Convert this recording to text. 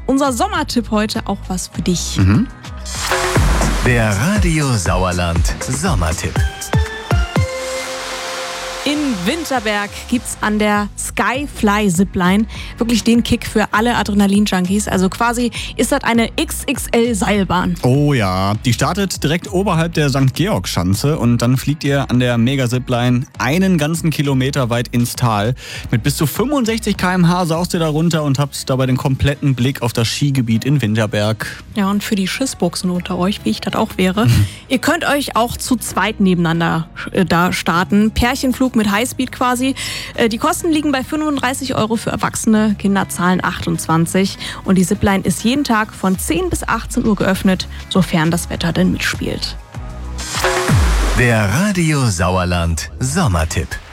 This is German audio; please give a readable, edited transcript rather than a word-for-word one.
unser Sommertipp heute auch was für dich. Der Radio Sauerland Sommertipp. In Winterberg gibt's an der Skyfly Zipline wirklich den Kick für alle Adrenalin-Junkies. Also quasi ist das eine XXL-Seilbahn. Oh ja, die startet direkt oberhalb der St. Georg-Schanze und dann fliegt ihr an der Mega-Zipline einen ganzen Kilometer weit ins Tal. Mit bis zu 65 km/h saust ihr da runter und habt dabei den kompletten Blick auf das Skigebiet in Winterberg. Ja, und für die Schissbuchsen unter euch, wie ich das auch wäre, ihr könnt euch auch zu zweit nebeneinander da starten. Pärchenflug mit Highspeed quasi. Die Kosten liegen bei 35 € für Erwachsene, Kinder zahlen 28. Und die Zipline ist jeden Tag von 10 bis 18 Uhr geöffnet, sofern das Wetter denn mitspielt. Der Radio Sauerland Sommertipp.